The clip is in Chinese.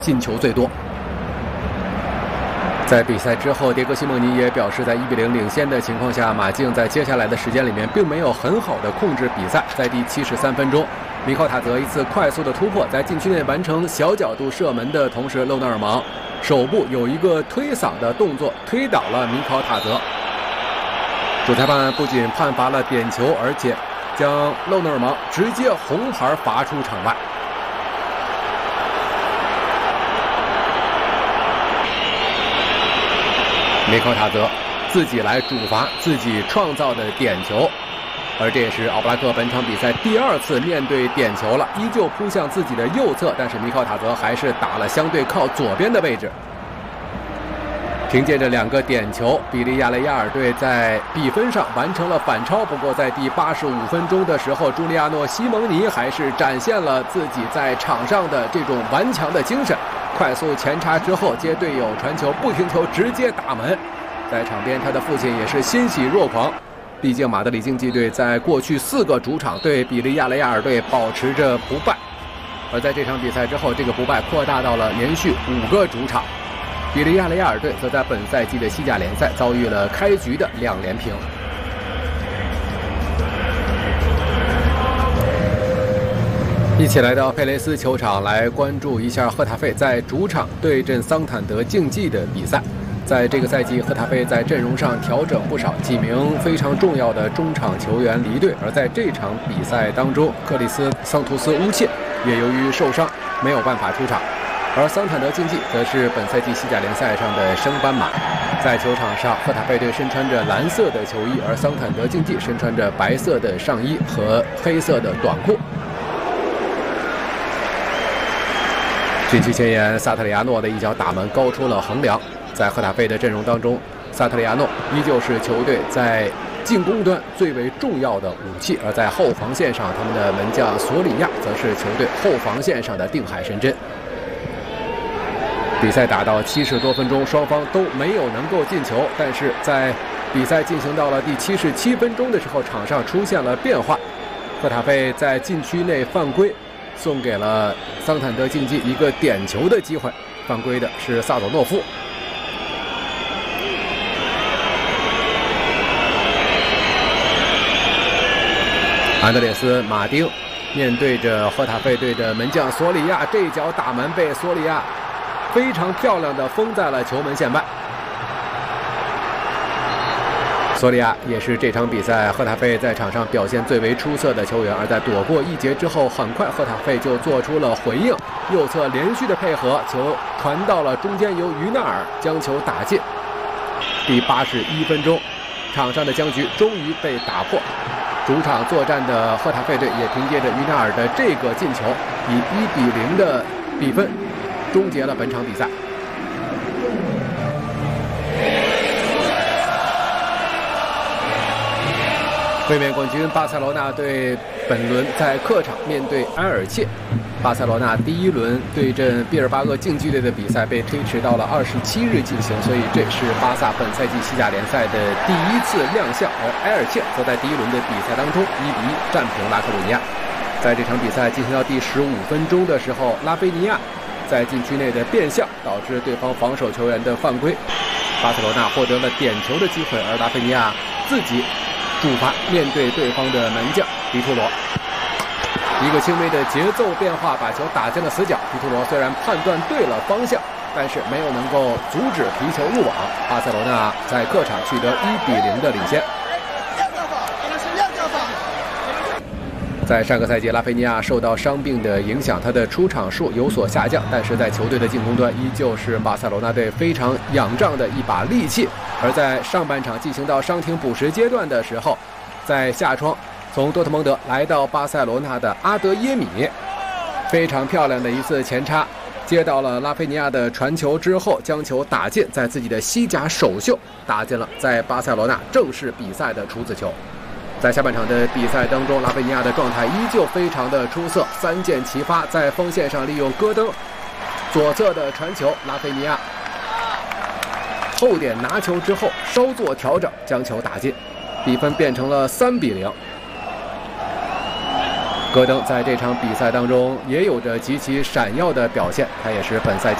进球最多。在比赛之后，迭戈·西蒙尼也表示，在1比0领先的情况下，马竞在接下来的时间里面并没有很好的控制比赛。在第73分钟，米考塔泽一次快速的突破，在禁区内完成小角度射门的同时，勒诺尔芒手部有一个推搡的动作，推倒了米考塔泽。主裁判不仅判罚了点球，而且将勒诺尔芒直接红牌罚出场外。米考塔泽自己来主罚自己创造的点球，而这也是奥布拉克本场比赛第2次面对点球了，依旧扑向自己的右侧，但是米考塔泽还是打了相对靠左边的位置。凭借着2个点球，比利亚雷亚尔队在比分上完成了反超。不过在第85分钟的时候，朱利亚诺·西蒙尼还是展现了自己在场上的这种顽强的精神，快速前插之后接队友传球不停球直接打门。在场边他的父亲也是欣喜若狂，毕竟马德里竞技队在过去4个主场对比利亚雷亚尔队保持着不败，而在这场比赛之后，这个不败扩大到了连续5个主场。比利亚雷亚尔队则在本赛季的西甲联赛遭遇了开局的2连平。一起来到佩雷斯球场来关注一下赫塔费在主场对阵桑坦德竞技的比赛。在这个赛季，赫塔费在阵容上调整不少，几名非常重要的中场球员离队，而在这场比赛当中，克里斯桑图斯乌切也由于受伤没有办法出场。而桑坦德竞技则是本赛季西甲联赛上的升班马。在球场上，赫塔费队身穿着蓝色的球衣，而桑坦德竞技身穿着白色的上衣和黑色的短裤。禁区前沿，萨特里亚诺的一脚打门高出了横梁。在赫塔费的阵容当中，萨特里亚诺依旧是球队在进攻端最为重要的武器，而在后防线上，他们的门将索里亚则是球队后防线上的定海神针。比赛打到70多分钟，双方都没有能够进球，但是在比赛进行到了第77分钟的时候，场上出现了变化。赫塔费在禁区内犯规，送给了桑坦德竞技一个点球的机会，犯规的是萨佐诺夫。安德烈斯·马丁面对着赫塔费队的门将索里亚，这脚打门被索里亚非常漂亮地封在了球门线外。索里亚也是这场比赛赫塔费在场上表现最为出色的球员，而在躲过一劫之后，很快赫塔费就做出了回应，右侧连续的配合，球传到了中间，由于纳尔将球打进。第81分钟，场上的僵局终于被打破。主场作战的赫塔费队也凭借着于纳尔的这个进球，以1比0的比分终结了本场比赛。卫冕冠军巴塞罗那队本轮在客场面对埃尔切。巴塞罗那第1轮对阵毕尔巴鄂竞技队的比赛被推迟到了27日进行，所以这是巴萨本赛季西甲联赛的第1次亮相。而埃尔切则在第1轮的比赛当中1比1战平拉科鲁尼亚。在这场比赛进行到第15分钟的时候，拉菲尼亚在禁区内的变向导致对方防守球员的犯规，巴塞罗那获得了点球的机会，而拉菲尼亚自己主罚面对对方的门将迪图罗，一个轻微的节奏变化把球打进了死角。迪图罗虽然判断对了方向，但是没有能够阻止皮球入网，巴塞罗那在客场取得1比0的领先。在上个赛季，拉菲尼亚受到伤病的影响，他的出场数有所下降，但是在球队的进攻端依旧是巴塞罗那队非常仰仗的一把利器。而在上半场进行到伤停补时阶段的时候，在下窗从多特蒙德来到巴塞罗那的阿德耶米，非常漂亮的一次前插，接到了拉菲尼亚的传球之后，将球打进，在自己的西甲首秀打进了在巴塞罗那正式比赛的处子球。在下半场的比赛当中，拉菲尼亚的状态依旧非常的出色，3箭齐发，在锋线上利用戈登左侧的传球，拉菲尼亚后点拿球之后稍作调整，将球打进，比分变成了3比0。 戈登在这场比赛当中也有着极其闪耀的表现，他也是本赛季